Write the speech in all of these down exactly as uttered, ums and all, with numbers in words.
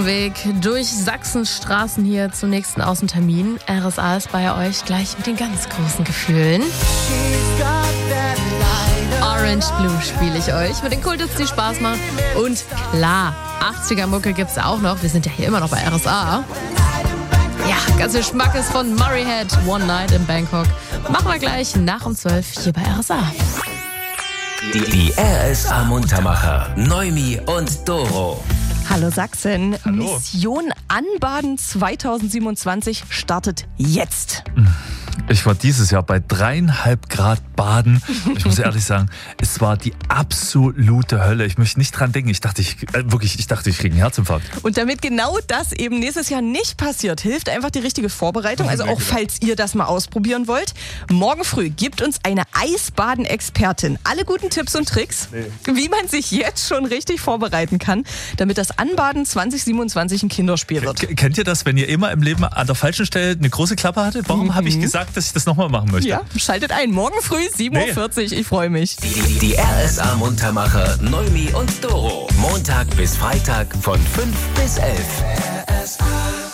Weg durch Sachsens Straßen hier zum nächsten Außentermin. R S A ist bei euch gleich mit den ganz großen Gefühlen. Orange Blue spiele ich euch mit den Kulthits, die Spaß machen. Und klar, achtziger-Mucke gibt's auch noch. Wir sind ja hier immer noch bei R S A. Ja, ganz viel Schmackes von Murray Head, One Night in Bangkok. Machen wir gleich nach um zwölf hier bei R S A. Die, die R S A-Muntermacher, Noemi und Doro. Hallo Sachsen. Hallo. Mission Anbaden zweitausendsiebenundzwanzig startet jetzt. Ich war dieses Jahr bei dreieinhalb Grad baden. Ich muss ehrlich sagen, es war die absolute Hölle. Ich möchte nicht dran denken. Ich dachte, ich, äh, wirklich, ich dachte, ich kriege einen Herzinfarkt. Und damit genau das eben nächstes Jahr nicht passiert, hilft einfach die richtige Vorbereitung. Also auch falls ihr das mal ausprobieren wollt. Morgen früh gibt uns eine Eisbaden-Expertin alle guten Tipps und Tricks, nee. wie man sich jetzt schon richtig vorbereiten kann, damit das Anbaden zweitausendsiebenundzwanzig ein Kinderspiel wird. K- kennt ihr das, wenn ihr immer im Leben an der falschen Stelle eine große Klappe hattet? Warum mhm. habe ich gesagt, dass ich das nochmal machen möchte? Ja, schaltet ein. Morgen früh, sieben Uhr vierzig. Nee. Ich freue mich. Die, die, die R S A-Muntermacher, Noemi und Doro. Montag bis Freitag von fünf bis elf. R S A.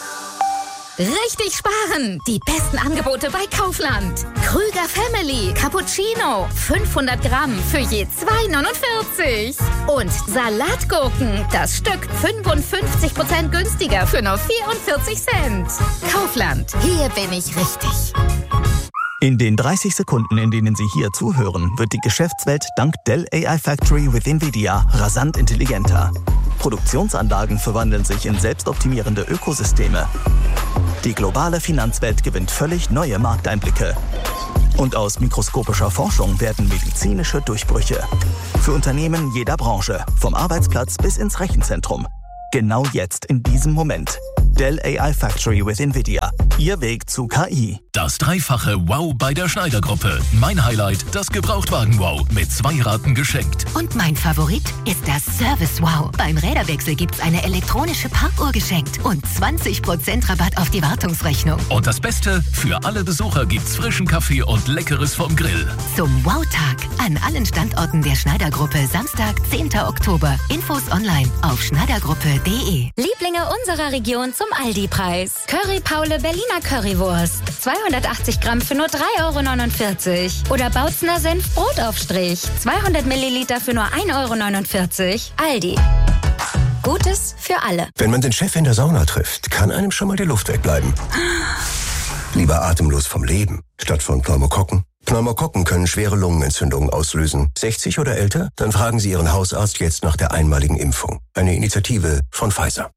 Richtig sparen! Die besten Angebote bei Kaufland. Krüger Family Cappuccino. fünfhundert Gramm für je zwei neunundvierzig. Und Salatgurken. Das Stück fünfundfünfzig Prozent günstiger für nur vierundvierzig Cent. Kaufland. Hier bin ich richtig. In den dreißig Sekunden, in denen Sie hier zuhören, wird die Geschäftswelt dank Dell A I Factory with NVIDIA rasant intelligenter. Produktionsanlagen verwandeln sich in selbstoptimierende Ökosysteme. Die globale Finanzwelt gewinnt völlig neue Markteinblicke. Und aus mikroskopischer Forschung werden medizinische Durchbrüche. Für Unternehmen jeder Branche, vom Arbeitsplatz bis ins Rechenzentrum. Genau jetzt in diesem Moment. Dell A I Factory with NVIDIA. Ihr Weg zu K I. Das dreifache Wow bei der Schneider-Gruppe. Mein Highlight, das Gebrauchtwagen-Wow. Mit zwei Raten geschenkt. Und mein Favorit ist das Service-Wow. Beim Räderwechsel gibt's eine elektronische Parkuhr geschenkt. Und zwanzig Prozent Rabatt auf die Wartungsrechnung. Und das Beste, für alle Besucher gibt's frischen Kaffee und Leckeres vom Grill. Zum Wow-Tag an allen Standorten der Schneider-Gruppe. Samstag, zehnter Oktober. Infos online auf schneidergruppe punkt de. Lieblinge unserer Region zum Aldi-Preis. Curry Paule Berliner Currywurst. zweihundertachtzig Gramm für nur drei Euro neunundvierzig. Oder Bautzner Senf Brotaufstrich. zweihundert Milliliter für nur ein Euro neunundvierzig. Aldi. Gutes für alle. Wenn man den Chef in der Sauna trifft, kann einem schon mal die Luft wegbleiben. Lieber atemlos vom Leben, statt von Pneumokokken. Pneumokokken können schwere Lungenentzündungen auslösen. sechzig oder älter? Dann fragen Sie Ihren Hausarzt jetzt nach der einmaligen Impfung. Eine Initiative von Pfizer.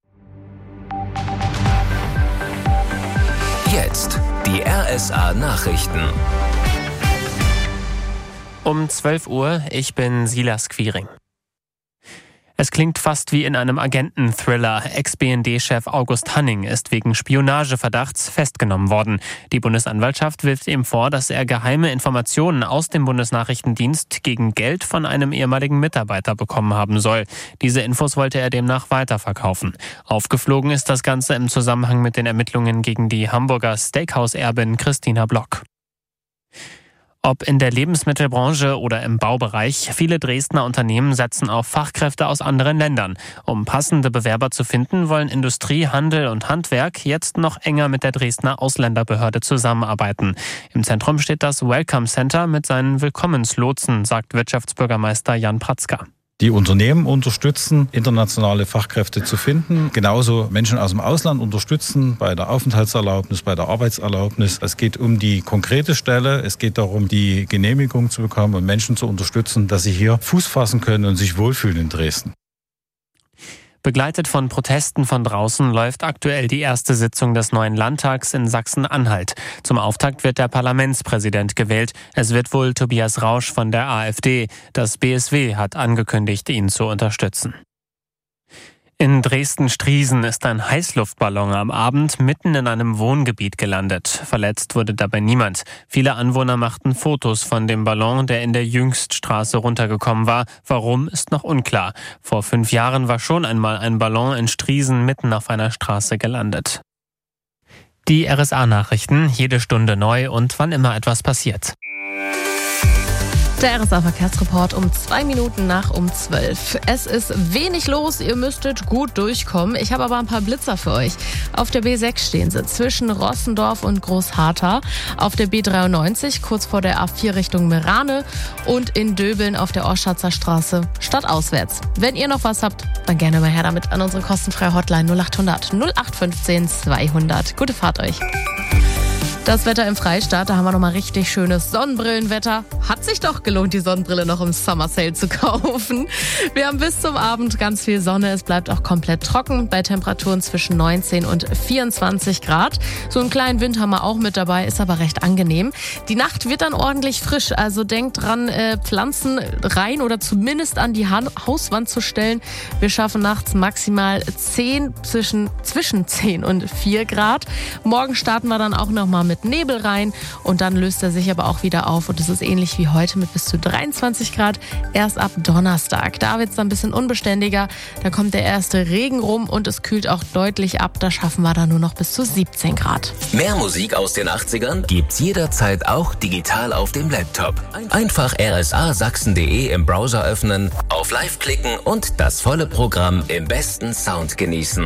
Jetzt die R S A-Nachrichten. Um zwölf Uhr, ich bin Silas Quiring. Es klingt fast wie in einem Agenten-Thriller. Ex-B N D-Chef August Hanning ist wegen Spionageverdachts festgenommen worden. Die Bundesanwaltschaft wirft ihm vor, dass er geheime Informationen aus dem Bundesnachrichtendienst gegen Geld von einem ehemaligen Mitarbeiter bekommen haben soll. Diese Infos wollte er demnach weiterverkaufen. Aufgeflogen ist das Ganze im Zusammenhang mit den Ermittlungen gegen die Hamburger Steakhouse-Erbin Christina Block. Ob in der Lebensmittelbranche oder im Baubereich, viele Dresdner Unternehmen setzen auf Fachkräfte aus anderen Ländern. Um passende Bewerber zu finden, wollen Industrie, Handel und Handwerk jetzt noch enger mit der Dresdner Ausländerbehörde zusammenarbeiten. Im Zentrum steht das Welcome Center mit seinen Willkommenslotsen, sagt Wirtschaftsbürgermeister Jan Pratzka. Die Unternehmen unterstützen, internationale Fachkräfte zu finden, genauso Menschen aus dem Ausland unterstützen bei der Aufenthaltserlaubnis, bei der Arbeitserlaubnis. Es geht um die konkrete Stelle, es geht darum, die Genehmigung zu bekommen und Menschen zu unterstützen, dass sie hier Fuß fassen können und sich wohlfühlen in Dresden. Begleitet von Protesten von draußen läuft aktuell die erste Sitzung des neuen Landtags in Sachsen-Anhalt. Zum Auftakt wird der Parlamentspräsident gewählt. Es wird wohl Tobias Rausch von der AfD. Das B S W hat angekündigt, ihn zu unterstützen. In Dresden-Striesen ist ein Heißluftballon am Abend mitten in einem Wohngebiet gelandet. Verletzt wurde dabei niemand. Viele Anwohner machten Fotos von dem Ballon, der in der Jüngststraße runtergekommen war. Warum, ist noch unklar. Vor fünf Jahren war schon einmal ein Ballon in Striesen mitten auf einer Straße gelandet. Die R S A-Nachrichten, jede Stunde neu und wann immer etwas passiert. Der R S A-Verkehrsreport um zwei Minuten nach um zwölf. Es ist wenig los, ihr müsstet gut durchkommen. Ich habe aber ein paar Blitzer für euch. Auf der B sechs stehen sie zwischen Rossendorf und Großharthau. Auf der B dreiundneunzig kurz vor der A vier Richtung Merane und in Döbeln auf der Oschatzer Straße stadtauswärts. Wenn ihr noch was habt, dann gerne mal her damit an unsere kostenfreie Hotline null achthundert null acht fünfzehn zweihundert. Gute Fahrt euch. Das Wetter im Freistaat, da haben wir nochmal richtig schönes Sonnenbrillenwetter. Hat sich doch gelohnt, die Sonnenbrille noch im Summer Sale zu kaufen. Wir haben bis zum Abend ganz viel Sonne. Es bleibt auch komplett trocken bei Temperaturen zwischen neunzehn und vierundzwanzig Grad. So einen kleinen Wind haben wir auch mit dabei, ist aber recht angenehm. Die Nacht wird dann ordentlich frisch, also denkt dran, äh, Pflanzen rein oder zumindest an die ha- Hauswand zu stellen. Wir schaffen nachts maximal zehn, zwischen, zwischen zehn und vier Grad. Morgen starten wir dann auch nochmal mit Nebel rein und dann löst er sich aber auch wieder auf und es ist ähnlich wie heute mit bis zu dreiundzwanzig Grad erst ab Donnerstag. Da wird es dann ein bisschen unbeständiger, da kommt der erste Regen rum und es kühlt auch deutlich ab, da schaffen wir dann nur noch bis zu siebzehn Grad. Mehr Musik aus den achtzigern gibt's jederzeit auch digital auf dem Laptop. Einfach r s a sachsen punkt d e im Browser öffnen, auf Live klicken und das volle Programm im besten Sound genießen.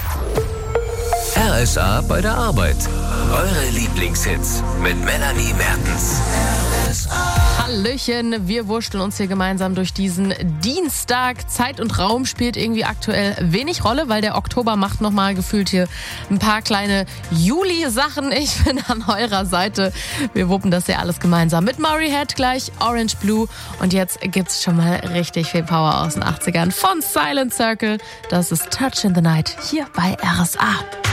R S A bei der Arbeit. Eure Lieblingshits mit Melanie Mertens. Hallöchen, wir wurschteln uns hier gemeinsam durch diesen Dienstag. Zeit und Raum spielt irgendwie aktuell wenig Rolle, weil der Oktober macht nochmal gefühlt hier ein paar kleine Juli-Sachen. Ich bin an eurer Seite. Wir wuppen das ja alles gemeinsam mit Murray Head gleich, Orange Blue. Und jetzt gibt's schon mal richtig viel Power aus den achtzigern von Silent Circle. Das ist Touch in the Night hier bei R S A.